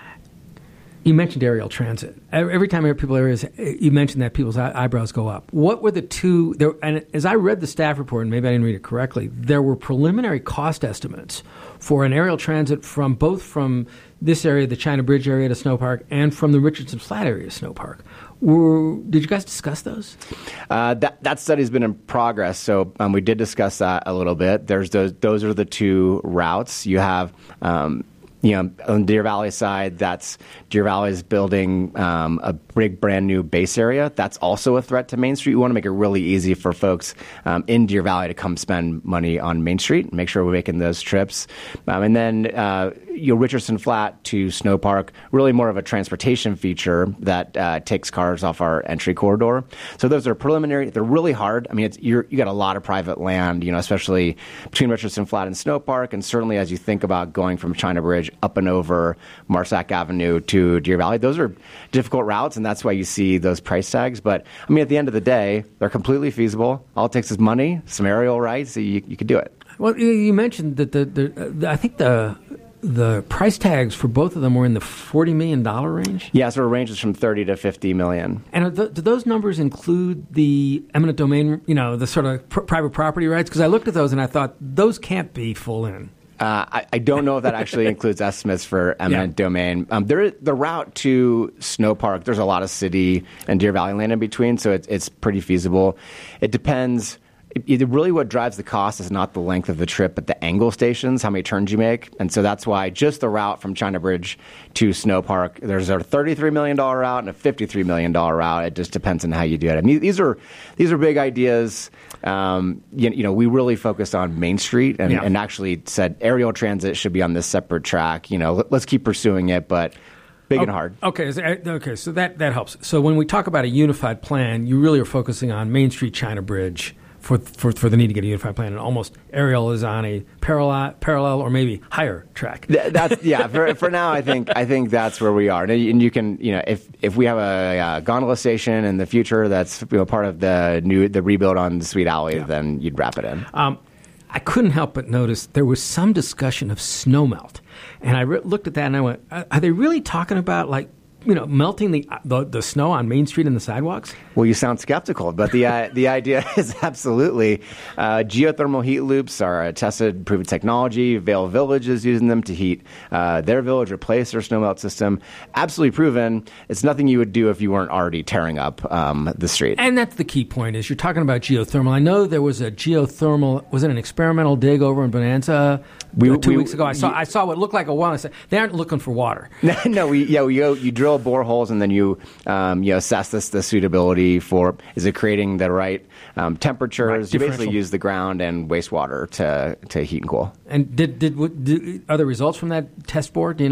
You mentioned aerial transit. Every time I hear people areas, you mentioned that people's eyebrows go up. What were the two? There, and as I read the staff report, and maybe I didn't read it correctly, there were preliminary cost estimates for an aerial transit from both from this area, the China Bridge area to Snow Park, and from the Richardson Flat area to Snow Park. Were, did you guys discuss those?
Uh, that that study's been in progress, so um, we did discuss that a little bit. There's those those are the two routes you have. Um, You know, on Deer Valley side, that's Deer Valley is building um, a big brand new base area. That's also a threat to Main Street. We want to make it really easy for folks um, in Deer Valley to come spend money on Main Street. Make sure we're making those trips, um, and then uh, you know, Richardson Flat to Snow Park, really more of a transportation feature that uh, takes cars off our entry corridor. So those are preliminary. They're really hard. I mean, it's, you're, you got a lot of private land, you know, especially between Richardson Flat and Snow Park, and certainly as you think about going from China Bridge up and over Marsack Avenue to Deer Valley. Those are difficult routes, and that's why you see those price tags. But, I mean, at the end of the day, they're completely feasible. All it takes is money, some aerial rights, so you, you can do it.
Well, you mentioned that the, the, the I think the the price tags for both of them were in the forty million dollars range?
Yeah, so it ranges from thirty to fifty million.
And th- do those numbers include the eminent domain, you know, the sort of pr- private property rights? Because I looked at those and I thought those can't be full in.
Uh, I, I don't know if that actually includes estimates for eminent yeah. domain. Um, there, the route to Snow Park, there's a lot of city and Deer Valley land in between, so it, it's pretty feasible. It depends. It, it really what drives the cost is not the length of the trip, but the angle stations, how many turns you make. And so that's why just the route from China Bridge to Snow Park, there's a thirty-three million dollars route and a fifty-three million dollars route. It just depends on how you do it. I mean, these are these are big ideas. Um, you, you know, we really focused on Main Street and, yeah. and actually said aerial transit should be on this separate track. You know, let, let's keep pursuing it, but big
oh,
and hard.
Okay, okay, so that, that helps. So when we talk about a unified plan, you really are focusing on Main Street, China Bridge, For, for for the need to get a unified plan, and almost aerial is on a parallel parallel or maybe higher track.
Th- that's yeah. For, for now, I think I think that's where we are, and you, and you can you know if if we have a, a gondola station in the future that's you know part of the new the rebuild on the Sweet Alley, yeah. then you'd wrap it in.
Um, I couldn't help but notice there was some discussion of snowmelt, and I re- looked at that and I went, are, are they really talking about like? You know, melting the, the the snow on Main Street and the sidewalks?
Well, you sound skeptical, but the uh, the idea is absolutely. Uh, geothermal heat loops are a tested, proven technology. Vale Village is using them to heat uh, their village, replace their snowmelt system. Absolutely proven. It's nothing you would do if you weren't already tearing up um, the street.
And that's the key point is you're talking about geothermal. I know there was a geothermal, was it an experimental dig over in Bonanza we, two we, weeks ago? I saw I saw what looked like a well. I said, they aren't looking for water.
no, we, yeah, we go, you drill boreholes and then you um, you assess this the suitability for is it creating the right um, temperatures. Right, you basically use the ground and wastewater to to heat and cool.
And did did, did are there results from that test board? Do you know?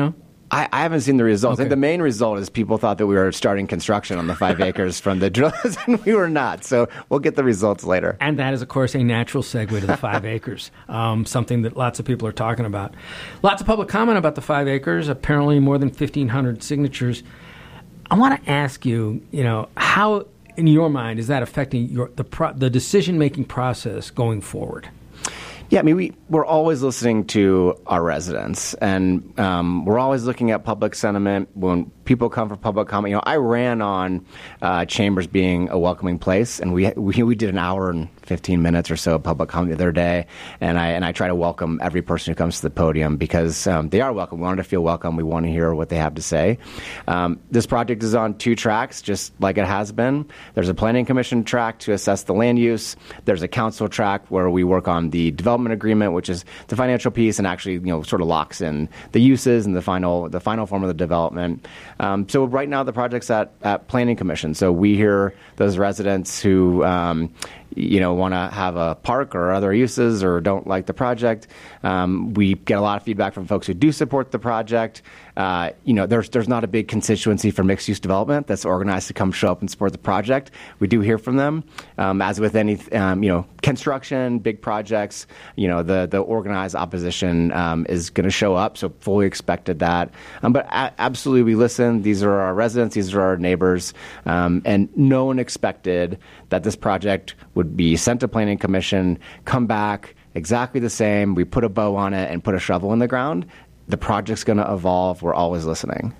I, I haven't seen the results.
Okay.
I think the main result is people thought that we were starting construction on the five acres from the drills, and we were not. So we'll get the results later.
And that is, of course, a natural segue to the five acres, um, something that lots of people are talking about. Lots of public comment about the five acres, apparently more than fifteen hundred signatures. I want to ask you, you know, how, in your mind, is that affecting your the pro- the decision-making process going forward?
Yeah, I mean, we, we're always listening to our residents, and um, we're always looking at public sentiment when people come for public comment. You know, I ran on uh, Chambers being a welcoming place, and we, we we did an hour and fifteen minutes or so of public comment the other day, and I and I try to welcome every person who comes to the podium because um, they are welcome. We want to feel welcome. We want to hear what they have to say. Um, this project is on two tracks, just like it has been. There's a planning commission track to assess the land use. There's a council track where we work on the development agreement, which is the financial piece and actually, you know, sort of locks in the uses and the final the final form of the development. Um, so right now the project's at, at planning commission. So we hear those residents who um, you know, want to have a park or other uses or don't like the project. Um, we get a lot of feedback from folks who do support the project. Uh, you know, there's there's not a big constituency for mixed-use development that's organized to come show up and support the project. We do hear from them. Um, as with any, um, you know, construction, big projects, you know, the, the organized opposition um, is going to show up, so fully expected that. Um, but a- absolutely, we listen. These are our residents. These are our neighbors. Um, and no one expected that this project would be sent to Planning Commission, come back exactly the same. We put a bow on it and put a shovel in the ground. The project's going to evolve. We're always listening.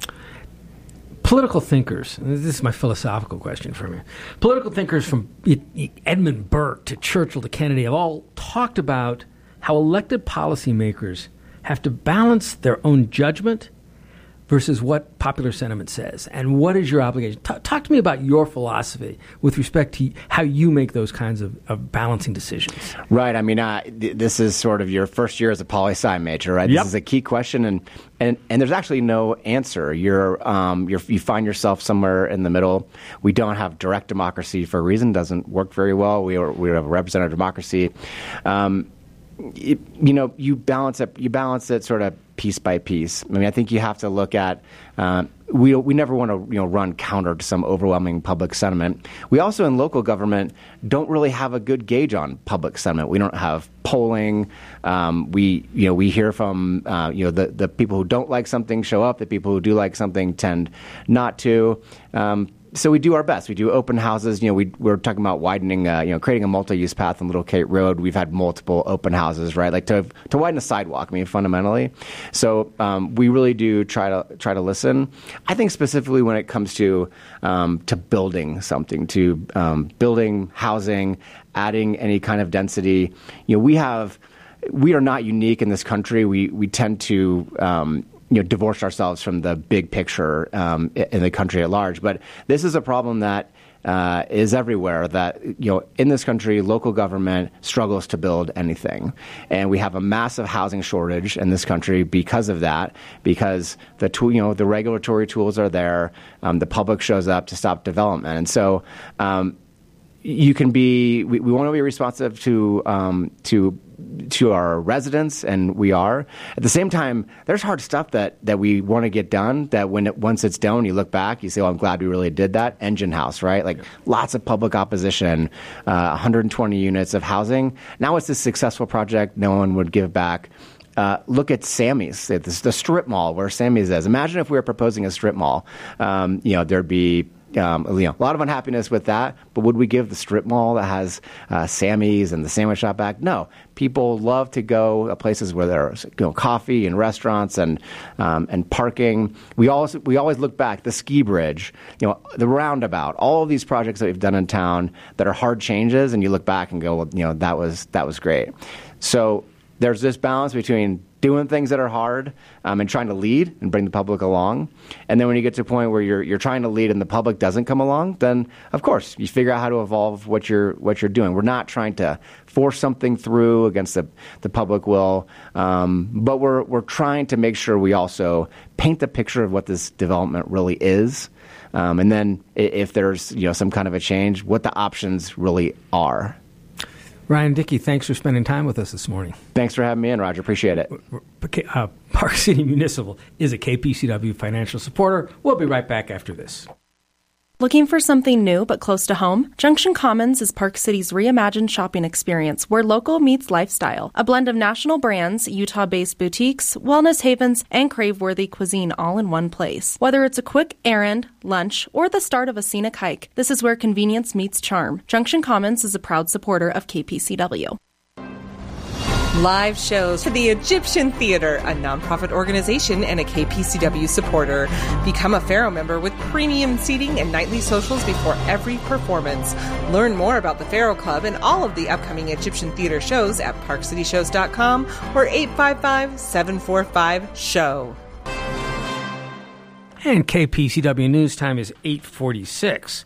Political thinkers, this is my philosophical question for you. Political thinkers from Edmund Burke to Churchill to Kennedy have all talked about how elected policymakers have to balance their own judgment versus what popular sentiment says. And what is your obligation? T- talk to me about your philosophy with respect to how you make those kinds of, of balancing decisions.
Right. I mean, uh, th- this is sort of your first year as a poli-sci major, right?
Yep.
This is a key question, and, and, and there's actually no answer. You're, um, you're, you find yourself somewhere in the middle. We don't have direct democracy for a reason. It doesn't work very well. We, are, we have a representative democracy. Um, it, you know, you balance it. You balance it sort of piece by piece. I mean, I think you have to look at. Uh, we we never want to you know run counter to some overwhelming public sentiment. We also in local government don't really have a good gauge on public sentiment. We don't have polling. Um, we you know we hear from uh, you know the the people who don't like something show up. The people who do like something tend not to. Um, So we do our best. We do open houses. You know, we we're talking about widening, uh, you know, creating a multi-use path on Little Cape Road. We've had multiple open houses, right? Like to to widen a sidewalk. I mean, fundamentally. So um, we really do try to try to listen. I think specifically when it comes to um, to building something, to um, building housing, adding any kind of density. You know, we have we are not unique in this country. We we tend to. Um, you know, divorce ourselves from the big picture um, in the country at large. But this is a problem that uh, is everywhere, that, you know, in this country, local government struggles to build anything. And we have a massive housing shortage in this country because of that, because the tool, you know, the regulatory tools are there. Um, the public shows up to stop development. And so um, you can be, we, we want to be responsive to, um, to, to our residents, and we are. At the same time, there's hard stuff that, that we want to get done, that when it, once it's done, you look back, you say, oh, I'm glad we really did that. Engine House, right? Like, yeah. Lots of public opposition, uh, one hundred twenty units of housing. Now it's a successful project. No one would give back. Uh, look at Sammy's, it's the strip mall where Sammy's is. Imagine if we were proposing a strip mall. Um, you know, there'd be Um, you know, a lot of unhappiness with that, but would we give the strip mall that has uh, Sammy's and the sandwich shop back? No. People love to go to places where there's, you know, coffee and restaurants and um, and parking. We always we always look back, the ski bridge, you know, the roundabout, all of these projects that we've done in town that are hard changes, and you look back and go, well, you know, that was that was great. So there's this balance between doing things that are hard um, and trying to lead and bring the public along. And then when you get to a point where you're you're trying to lead and the public doesn't come along, then of course you figure out how to evolve what you're what you're doing. We're not trying to force something through against the, the public will, um, but we're we're trying to make sure we also paint the picture of what this development really is. Um, and then if there's you know some kind of a change, what the options really are.
Ryan Dickey, thanks for spending time with us this morning.
Thanks for having me in, Roger. Appreciate it.
Uh, Park City Municipal is a K P C W financial supporter. We'll be right back after this.
Looking for something new but close to home? Junction Commons is Park City's reimagined shopping experience where local meets lifestyle. A blend of national brands, Utah-based boutiques, wellness havens, and crave-worthy cuisine all in one place. Whether it's a quick errand, lunch, or the start of a scenic hike, this is where convenience meets charm. Junction Commons is a proud supporter of K P C W.
Live shows for the Egyptian Theater, a nonprofit organization and a K P C W supporter. Become a Pharaoh member with premium seating and nightly socials before every performance. Learn more about the Pharaoh Club and all of the upcoming Egyptian Theater shows at park city shows dot com or eight five five, seven four five, S H O W.
And K P C W News Time is eight forty-six.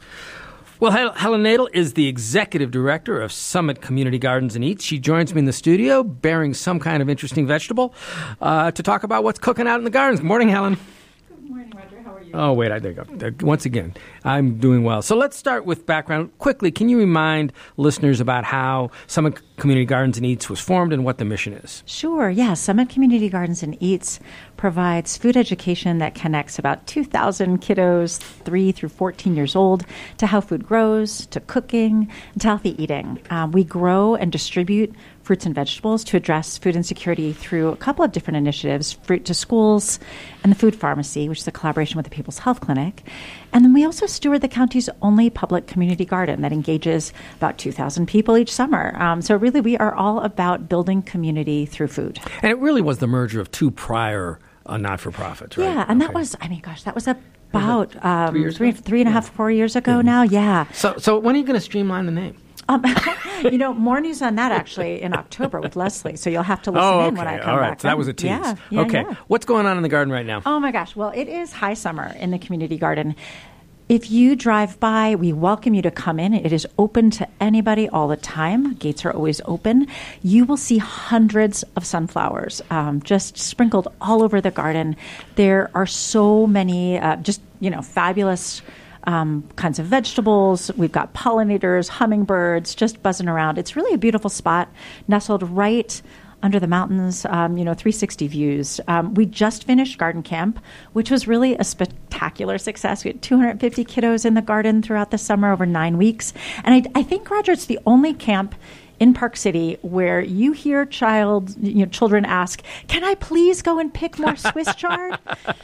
Well, Helen Nadel is the executive director of Summit Community Gardens and Eats. She joins me in the studio bearing some kind of interesting vegetable uh, to talk about what's cooking out in the gardens. Good morning, Helen.
Good morning, Roger. How are you?
Oh, wait, I think I'm, once again, I'm doing well. So let's start with background. Quickly, can you remind listeners about how Summit Community Gardens and Eats was formed and what the mission is?
Sure, yeah. Summit Community Gardens and Eats provides food education that connects about two thousand kiddos, three through fourteen years old, to how food grows, to cooking, and to healthy eating. Um, we grow and distribute fruits and vegetables to address food insecurity through a couple of different initiatives, Fruit to Schools and the Food Pharmacy, which is a collaboration with the People's Health Clinic. And then we also steward the county's only public community garden that engages about two thousand people each summer. Um, so really, we are all about building community through food.
And it really was the merger of two prior uh, not-for-profits, right?
Yeah, and
okay.
that was, I mean, gosh, that was about um,
three, years
three,
ago?
three and a half, four years ago
Yeah.
now, yeah.
So, so when are you going to streamline the name?
Um, you know, more news on that actually in October with Leslie, so you'll have to listen
oh, okay.
in when I come
All right.
back.
So that was a tease.
Yeah, yeah,
okay.
yeah.
What's going on in the garden right now?
Oh my gosh. Well, it is high summer in the community garden. If you drive by, we welcome you to come in. It is open to anybody all the time. Gates are always open. You will see hundreds of sunflowers um, just sprinkled all over the garden. There are so many uh, just, you know, fabulous Um, kinds of vegetables. We've got pollinators, hummingbirds just buzzing around. It's really a beautiful spot, nestled right under the mountains, um, you know, three sixty views. Um, we just finished garden camp, which was really a spectacular success. We had two hundred fifty kiddos in the garden throughout the summer over nine weeks. And I, I think, Roger, it's the only camp in Park City where you hear child, you know, children ask, "Can I please go and pick more Swiss chard?"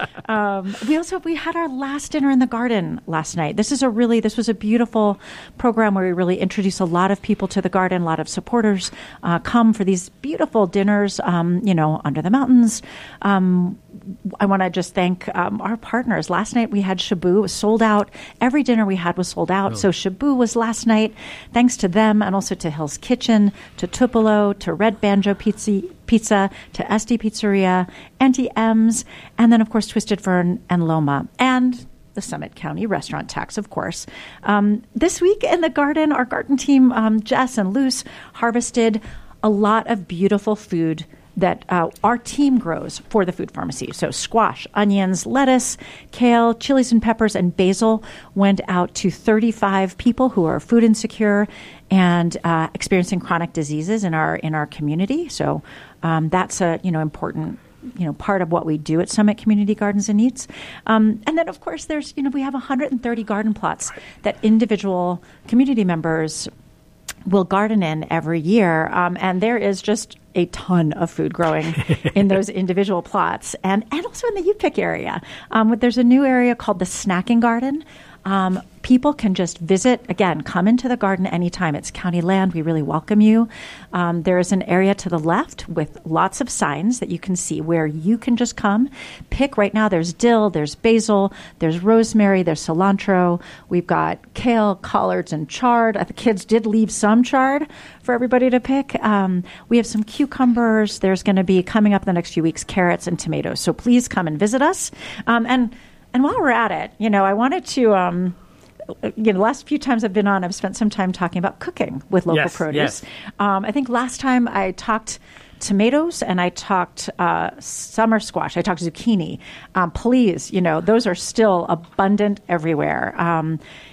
um, we also we had our last dinner in the garden last night. This is a really this was a beautiful program where we really introduced a lot of people to the garden. A lot of supporters uh, come for these beautiful dinners, um, you know, under the mountains. Um, I want to just thank um, our partners. Last night we had Shabu. It was sold out. Every dinner we had was sold out.
Oh.
So Shabu was last night. Thanks to them and also to Hill's Kitchen, to Tupelo, to Red Banjo Pizza, Pizza to S D Pizzeria, Auntie M's, and then, of course, Twisted Fern and Loma. And the Summit County restaurant tax, of course. Um, this week in the garden, our garden team, um, Jess and Luce, harvested a lot of beautiful food that uh, our team grows for the Food Pharmacy. So squash, onions, lettuce, kale, chilies and peppers, and basil went out to thirty-five people who are food insecure and uh, experiencing chronic diseases in our in our community. So um, that's a you know important you know part of what we do at Summit Community Gardens and Eats. Um, and then of course there's you know we have one hundred thirty garden plots that individual community members will garden in every year, um, and there is just a ton of food growing in those individual plots, and, and also in the U-Pick area. Um, there's a new area called the Snacking Garden. Um, people can just visit, again, come into the garden anytime. It's county land. We really welcome you. Um, there is an area to the left with lots of signs that you can see where you can just come, pick. Right now there's dill, there's basil, there's rosemary, there's cilantro. We've got kale, collards, and chard. Uh, the kids did leave some chard for everybody to pick. Um, we have some cucumbers. There's going to be, coming up in the next few weeks, carrots and tomatoes. So please come and visit us. Um, and And while we're at it, you know, I wanted to, um, you know, the last few times I've been on, I've spent some time talking about cooking with local
Yes,
produce.
yes.
Um, I think last time I talked tomatoes and I talked uh, summer squash, I talked zucchini. Um, please, you know, those are still abundant everywhere. Um,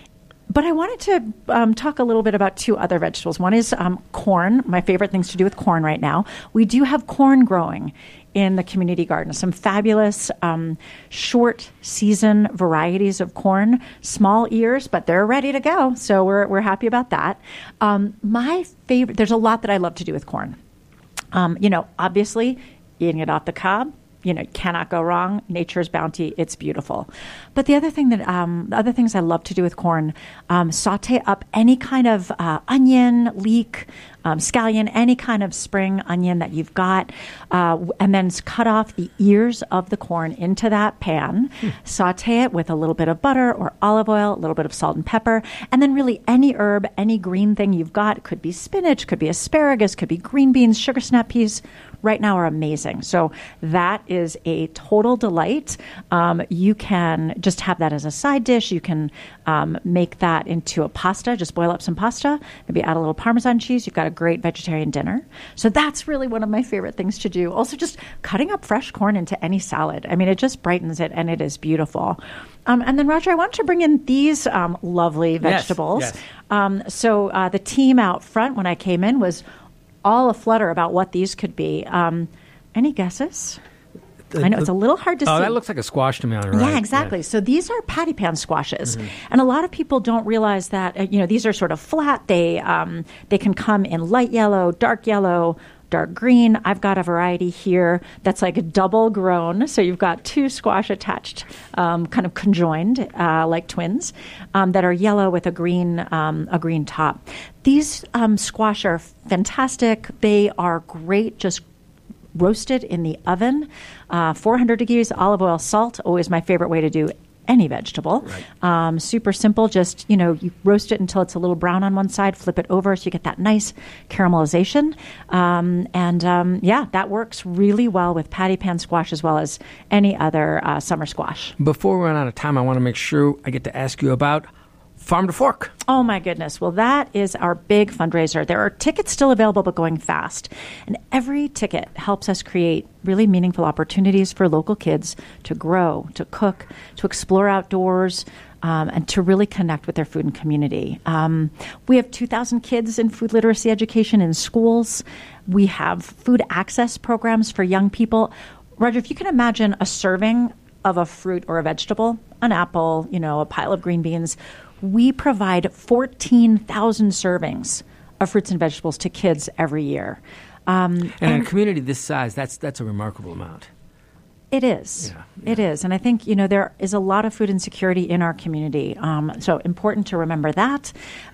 But I wanted to um, talk a little bit about two other vegetables. One is um, corn, my favorite things to do with corn right now. We do have corn growing in the community garden, some fabulous um, short season varieties of corn, small ears, but they're ready to go. So we're, we're happy about that. Um, my favorite, there's a lot that I love to do with corn. Um, you know, obviously eating it off the cob, you know, cannot go wrong. Nature's bounty, it's beautiful. But the other thing that, um, the other things I love to do with corn, um, saute up any kind of uh, onion, leek, um, scallion, any kind of spring onion that you've got, uh, and then cut off the ears of the corn into that pan. Hmm. Saute it with a little bit of butter or olive oil, a little bit of salt and pepper, and then really any herb, any green thing you've got. It could be spinach, could be asparagus, could be green beans, sugar snap peas. Right now are amazing. So that is a total delight. Um, you can just have that as a side dish. You can um, make that into a pasta. Just boil up some pasta, maybe add a little Parmesan cheese. You've got a great vegetarian dinner. So that's really one of my favorite things to do. Also, just cutting up fresh corn into any salad. I mean, it just brightens it, and it is beautiful. Um, and then, Roger, I wanted to bring in these um, lovely vegetables.
Yes, yes.
Um, so uh, the team out front when I came in was all aflutter about what these could be. Um, any guesses?
The,
I know
the,
it's a little hard to
oh,
see.
Oh, that looks like a squash to me on the right.
Yeah, exactly. Yeah. So these are patty pan squashes.
Mm-hmm.
And a lot of people don't realize that, uh, you know, these are sort of flat. They, um, they can come in light yellow, dark yellow, dark green. I've got a variety here that's like a double grown. So you've got two squash attached, um, kind of conjoined, uh, like twins, um, that are yellow with a green, um, a green top. These um, squash are fantastic. They are great just roasted in the oven, uh, four hundred degrees, olive oil, salt, always my favorite way to do any vegetable. Right. Um, super simple. Just, you know, you roast it until it's a little brown on one side, flip it over so you get that nice caramelization. Um, and um, yeah, that works really well with patty pan squash as well as any other uh, summer squash.
Before we run out of time, I want to make sure I get to ask you about Farm to Fork.
Oh, my goodness. Well, that is our big fundraiser. There are tickets still available, but going fast. And every ticket helps us create really meaningful opportunities for local kids to grow, to cook, to explore outdoors, um, and to really connect with their food and community. Um, we have two thousand kids in food literacy education in schools. We have food access programs for young people. Roger, if you can imagine a serving of a fruit or a vegetable, an apple, you know, a pile of green beans, we provide fourteen thousand servings of fruits and vegetables to kids every year. Um,
and, and in a community this size, that's that's a remarkable amount.
It is.
Yeah, yeah.
It is. And I think, you know, there is a lot of food insecurity in our community. Um, so important to remember that.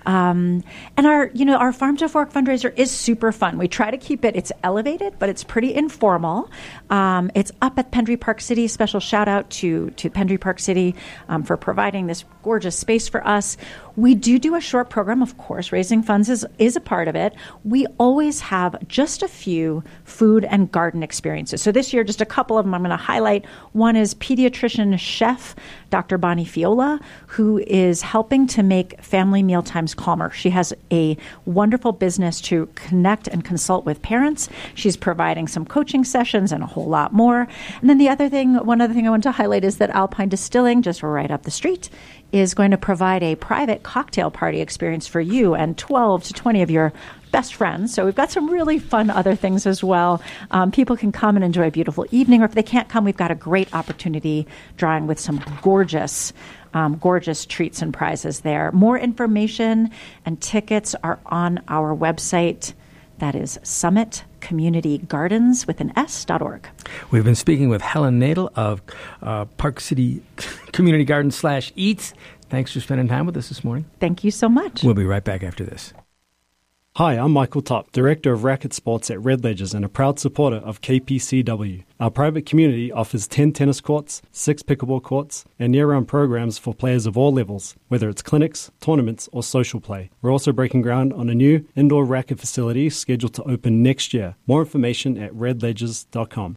Um, and our, you know, our Farm to Fork fundraiser is super fun. We try to keep it, it's elevated, but it's pretty informal. Um, it's up at Pendry Park City. Special shout out to, to Pendry Park City um, for providing this gorgeous space for us. We do do a short program, of course. Raising funds is, is a part of it. We always have just a few food and garden experiences. So this year, just a couple of them I'm going to highlight. One is pediatrician chef Doctor Bonnie Fiola, who is helping to make family meal times calmer. She has a wonderful business to connect and consult with parents. She's providing some coaching sessions and a whole lot more. And then the other thing, one other thing I want to highlight is that Alpine Distilling, just right up the street, is going to provide a private cocktail party experience for you and twelve to twenty of your best friends. So we've got some really fun other things as well. Um, people can come and enjoy a beautiful evening, or if they can't come, we've got a great opportunity drawing with some gorgeous, um, gorgeous treats and prizes there. More information and tickets are on our website. That is Summit Community Gardens with an S dot org.
We've been speaking with Helen Nadel of uh, Park City Community Gardens slash Eats. Thanks for spending time with us this morning.
Thank you so much.
We'll be right back after this.
Hi, I'm Michael Top, Director of Racket Sports at Red Ledgers and a proud supporter of K P C W. Our private community offers ten tennis courts, six pickleball courts, and year-round programs for players of all levels, whether it's clinics, tournaments, or social play. We're also breaking ground on a new indoor racket facility scheduled to open next year. More information at red ledgers dot com.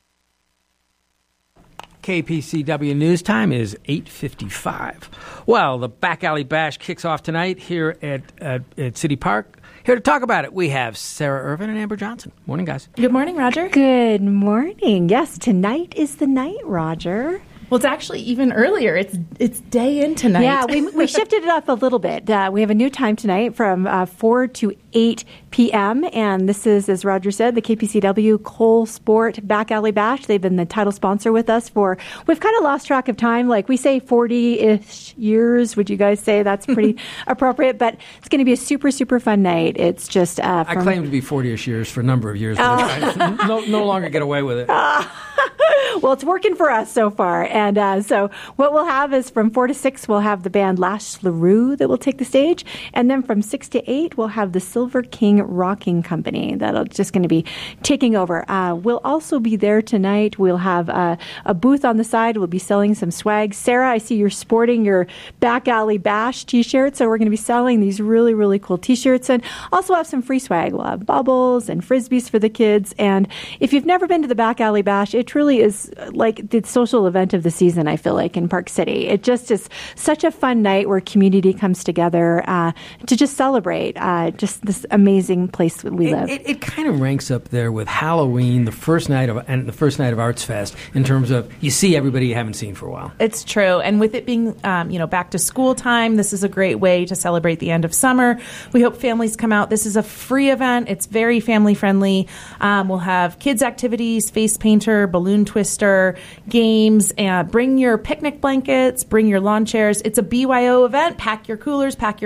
K P C W News Time is eight fifty-five. Well, the Back Alley Bash kicks off tonight here at, at, at City Park. Here to talk about it, we have Sarah Irvin and Amber Johnson. Morning, guys.
Good morning, Roger.
Good morning. Yes, tonight is the night, Roger.
Well, it's actually even earlier. It's it's day in tonight.
Yeah, we, we shifted it up a little bit. Uh, we have a new time tonight from uh, four to eight p.m. And this is, as Roger said, the K P C W Cole Sport Back Alley Bash. They've been the title sponsor with us for, we've kind of lost track of time. Like we say forty-ish years. Would you guys say that's pretty appropriate? But it's going to be a super, super fun night. It's just... Uh,
I claim to be forty-ish years for a number of years, but uh, I no, no longer get away with it.
Uh, well, it's working for us so far. And uh, so what we'll have is from four to six, we'll have the band Lash LaRue that will take the stage. And then from six to eight, we'll have the Silver King Rocking Company that'll just going to be taking over. Uh, we'll also be there tonight. We'll have uh, a booth on the side. We'll be selling some swag. Sarah, I see you're sporting your Back Alley Bash t-shirt. So we're going to be selling these really, really cool t-shirts and also have some free swag. We'll have bubbles and Frisbees for the kids. And if you've never been to the Back Alley Bash, it truly is like the social event of the season, I feel like, in Park City. It just is such a fun night where community comes together uh, to just celebrate uh, just this amazing place that we
it,
live.
It, it kind of ranks up there with Halloween, the first night of and the first night of Arts Fest, in terms of you see everybody you haven't seen for a while.
It's true. And with it being, um, you know, back to school time, this is a great way to celebrate the end of summer. We hope families come out. This is a free event. It's very family friendly. Um, we'll have kids activities, face painter, balloon twister, games, and bring your picnic blankets, bring your lawn chairs. It's a B Y O event. Pack your coolers, pack your